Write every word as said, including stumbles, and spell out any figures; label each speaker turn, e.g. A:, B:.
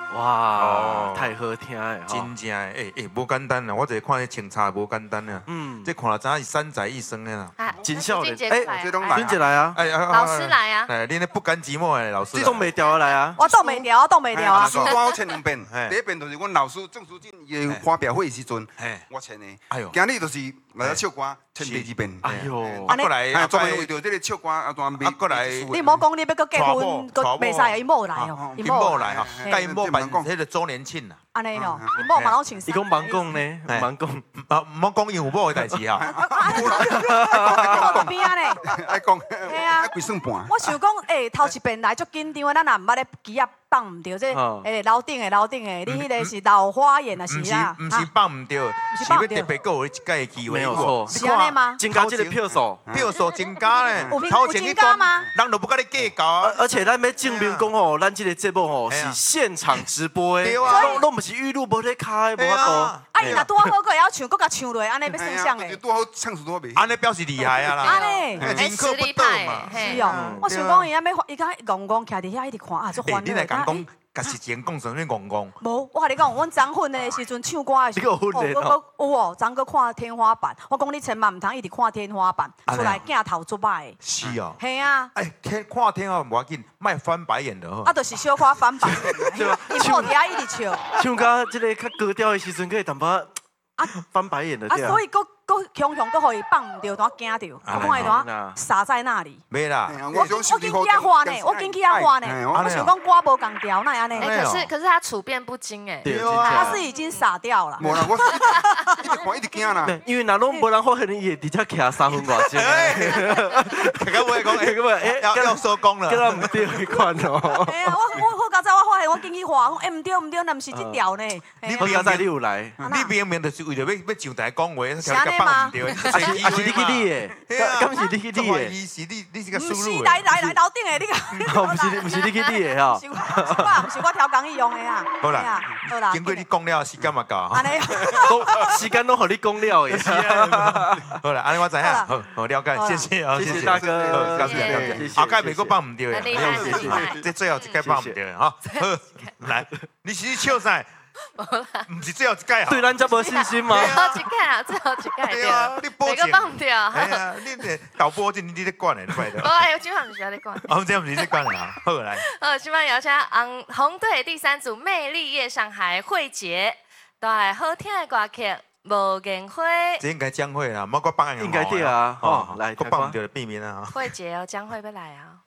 A: 哇，太好听诶！
B: 真正诶，诶诶，无简单啦！我一看迄清茶无简单啊。嗯，这看了知影是三宅一生诶啦。
A: 啊，真少年，
C: 哎，
A: 这拢来，孙姐来啊！
C: 哎，老师来啊！
B: 哎，你那不甘寂寞诶，老师。
A: 这动袂掉来啊！
D: 我动袂掉，我动袂掉啊！
E: 书我签两遍，第一遍就是阮老师郑书进伊发表会时阵，我签的。哎呦，今日就是来到唱歌，签第二遍。
A: 哎呦，
B: 啊过来，
E: 专门为着这个唱歌啊，专门
B: 啊过来。
D: 你莫讲你要搁结婚，搁袂使，伊某来哦，
B: 伊某来吼，甲伊某办迄个周年庆啦。
D: 安尼咯，伊某嘛拢穿衫。
A: 伊讲忙讲呢，忙讲，
B: 啊，唔好讲有某的代志哈。
D: 边啊呢？
E: 爱讲，
D: 系啊，
E: 几算半。
D: 我想讲，诶，头一遍来足紧张的，咱也毋捌咧机啊放唔着，这诶楼顶的楼顶的，你迄个是老花眼啊是啊？
B: 唔是放唔着，是要特别给我一届的机会。
A: 没有错，
D: 是安尼吗？
A: 增加这个票数，
B: 票数增加咧。
D: 有增加吗？
B: 人都不跟你计较啊！
A: 而且咱要证明讲吼，咱这个节目吼是现场直播的，拢拢不是预录无咧开，无法度。
D: 啊，伊若拄好好个会晓唱，搁甲唱落，安尼要算啥诶？
E: 拄好唱出多袂？
B: 安尼表示厉害啊啦！
D: 安尼，
B: 人口不倒嘛。
D: 是哦，我想讲伊安要，伊甲戆戆徛伫遐一直看啊，足欢乐。
B: 你来讲讲，甲事前讲什么戆戆？
D: 无，我甲你讲，阮昨昏的时阵唱歌的时候，
A: 有训练
D: 哦，有哦，昨个看天花板。我讲你千万唔通一直看天花板，出来镜头足歹。
B: 是哦。
D: 系啊。
B: 哎，天看天花板无要紧，莫翻白眼的吼。
D: 啊，就是小可翻白眼，对吧？伊某伫遐一直笑。
A: 唱到这个较高调的时阵，可以淡薄啊翻白眼的。
D: 啊，所以搁搁强强搁互伊放唔着，当惊着，我看伊当傻在那里。
B: 没啦，
D: 我我紧去遐画呢，我紧去遐画呢。我想讲歌无共调，那安尼。
C: 哎，可是可是他处变不惊哎。
A: 对啊。
D: 他是已经傻掉了。
E: 无啦，我一直看一直惊啦。
A: 因为若拢无人发现伊会直接徛三分外钟。
B: 大家会讲，哎，咁啊，哎，要要收工了。
A: 跟他唔对迄款哦。
D: 哎呀，我我我刚才我发现我紧去画，哎唔对唔对，那唔是这条呢。
A: 你刚才你有来，
B: 你明明就是为着要要上台讲话，
D: 是安尼吗？
A: 啊是啊是你去理的，敢是你去理的？
B: 伊是你你是个输入
D: 的。不是来来来楼顶的，你
A: 讲。不是不是你去理的哈。
D: 是我不是我调工艺用的啊。
B: 好啦，好啦。经过你讲了，时间嘛到。
D: 安尼。
A: 时间都互你讲了的。
B: 好啦，安尼我知影，好好了解，谢谢啊，
A: 谢谢大哥，
B: 感谢感谢。后盖袂阁放唔对的，
C: 谢谢。
B: 这最后一届放唔对的哈。来，你是笑啥？唔是最后一届啊？
A: 对咱这无信心吗？
C: 最后一届啊，最后一届对
B: 啊，你保证
C: 放掉。
B: 哎呀，你这导播这你你在管的，快点。
C: 我哎，我今晚不是在管。
B: 哦，这样不是在管啦。好来。
C: 呃，今晚邀请红红队第三组《魅力夜上海》慧杰，带来好听的歌曲《无言花》。
B: 这应该将会啦，莫个放硬。
A: 应该对啊。哦，来，
B: 个放唔掉的避免啊。
C: 慧杰哦，将会要来啊。